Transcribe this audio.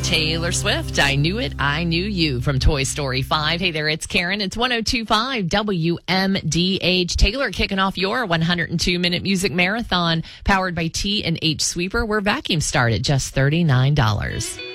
Taylor Swift, I Knew It, I Knew You from Toy Story 5. Hey there, it's Karen. It's 102.5 WMDH. Taylor kicking off your 102-minute music marathon powered by T&H Sweeper, where vacuums start at just $39.